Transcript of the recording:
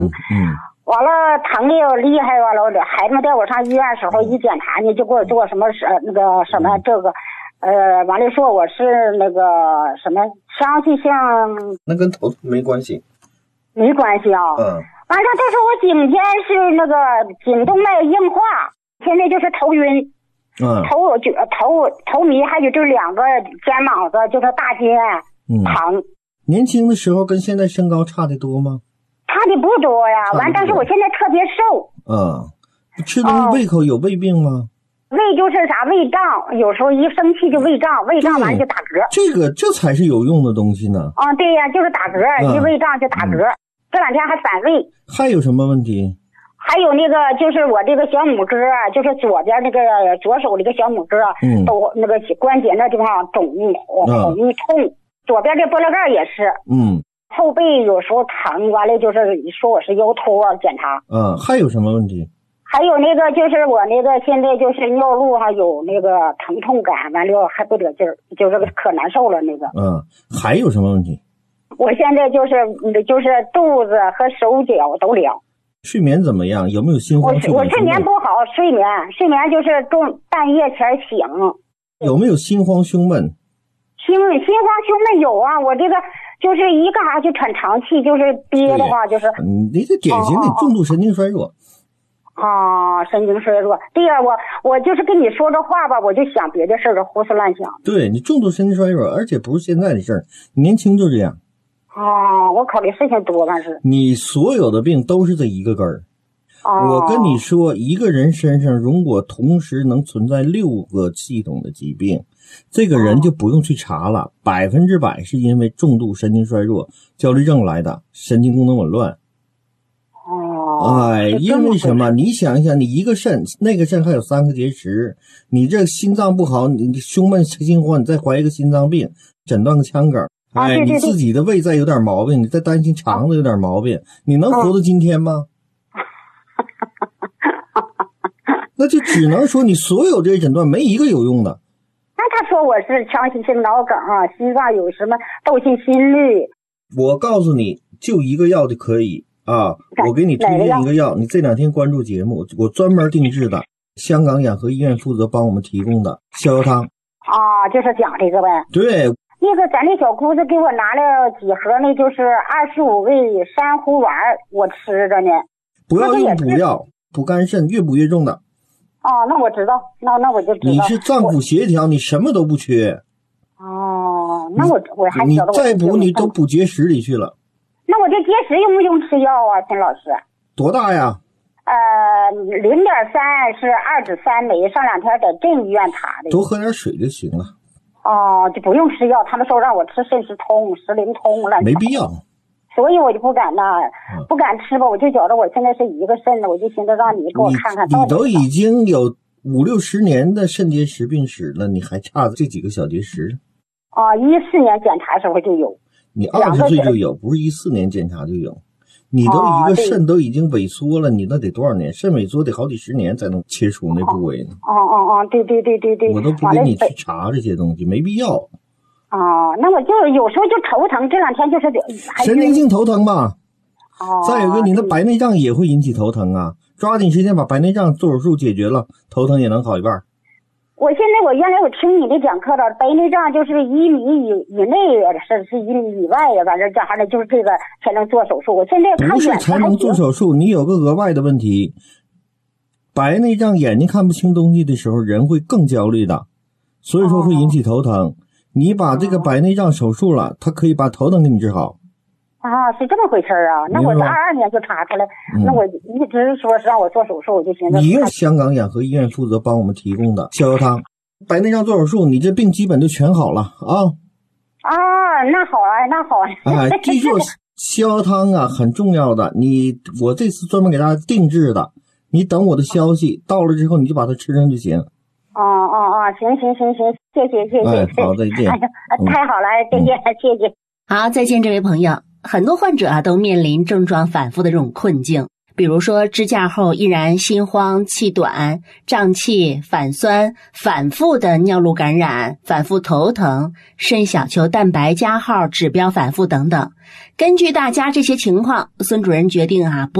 完了疼的厉害，完了孩子们带我上医院的时候一检查呢，就给我做什么那个什么这个，完了说我是那个什么伤气性， 那跟头痛没关系， 没关系啊。完了，但是我今天是那个颈动脉硬化，现在就是头晕，头迷，还有这两个肩膀子就是大肩疼。 年轻的时候跟现在身高差的多吗？ 差的不多呀，完，但是我现在特别瘦。 吃东西胃口有胃病吗？ 胃就是啥胃胀，有时候一生气就胃胀，胃胀完就打嗝。 这才是有用的东西呢。 对呀，就是打嗝，一胃胀就打嗝。这两天还反胃。还有什么问题？ 还有那个就是我这个小拇哥，就是左边那个左手这个小拇哥，都那个关节那地方肿红痛，左边这脖子盖也是。后背有时候疼，完了就是说我是腰托检查。 还有什么问题？ 还有那个就是我那个现在就是尿路上有那个疼痛感，完了还不得劲儿，就是可难受了那个。 还有什么问题？ 我现在就是肚子和手脚都凉。 睡眠怎么样？有没有心慌？ 我睡眠不好，睡眠就是半夜前醒。 有没有心慌胸闷？ 心慌胸闷有啊，我这个就是一干啥就喘长气，就是憋的话就是。 你这典型的重度神经衰弱。 神经衰弱。对呀，我就是跟你说这话吧，我就想别的事儿，胡思乱想。 对，你重度神经衰弱，而且不是现在的事儿，年轻就这样。 我考虑事情多，但是你所有的病都是这一个根儿。我跟你说，一个人身上如果同时能存在6个系统的疾病，这个人就不用去查了，100%是因为重度神经衰弱、焦虑症来的，神经功能紊乱。因为什么？你想一想，你一个肾，那个肾还有3个结石，你这心脏不好，你胸闷心慌，你再怀一个心脏病，诊断个腔梗。你自己的胃再有点毛病，你再担心肠子有点毛病，你能活到今天吗？那就只能说你所有这些诊断没一个有用的。 那他说我是腔隙性脑梗心脏有什么窦性心律。 我告诉你，就一个药就可以我给你推荐一个药，你这2天关注节目，我专门定制的，香港养和医院负责帮我们提供的逍遥汤。 就是讲这个呗。 对。 那个咱那小姑子给我拿了几盒，那就是25味珊瑚丸，我吃着呢。 不要用补药，补肝肾，越补越重的。 那我知道，那我就知道。 你是脏腑协调，你什么都不缺。 那我还你再补你都补结石里去了。 那我这结石用不用吃药啊，秦老师？ 多大呀 ？0.3是2指3枚，上2天在镇医院查的。 多喝点水就行了。 就不用吃药，他们说让我吃肾石通、石灵通了。 没必要。 所以我就不敢不敢吃吧，我就觉得我现在是一个肾的，我就寻思让你给我看看。 你都已经有50-60年的肾结石病史了，你还差这几个小结石 ？14年检查的时候就有。 你20岁就有，不是14年检查就有。你都一个肾都已经萎缩了，你那得多少年？肾萎缩得好几10年才能切除那部位呢。 对。 我都不给你去查这些东西，没必要。 那我就有时候就头疼，这2天就是神经性头疼吧。再有一个，你的白内障也会引起头疼啊。抓紧时间把白内障做手术解决了，头疼也能好一半。 我原来我听你的讲课了，白内障就是1米以内，是1米以外呀，反正这还的就是这个才能做手术。我现在看不是才能做手术，你有个额外的问题，白内障眼睛看不清东西的时候，人会更焦虑的，所以说会引起头疼。你把这个白内障手术了，它可以把头疼给你治好。 是这么回事那我22年就查出来，那我一直说是让我做手术，我就寻思。 你用香港养和医院负责帮我们提供的逍遥汤，白内障做手术，你这病基本就全好了那好记住逍遥汤很重要的，我这次专门给大家定制的，你等我的消息到了之后，你就把它吃上就行。 行，谢谢。 好，再见。 太好了，再见，谢谢。 好，再见，这位朋友。很多患者都面临症状反复的这种困境， 比如说支架后依然心慌、气短、胀气、反酸、反复的尿路感染、反复头疼、肾小球蛋白加号指标反复等等。根据大家这些情况，孙主任决定不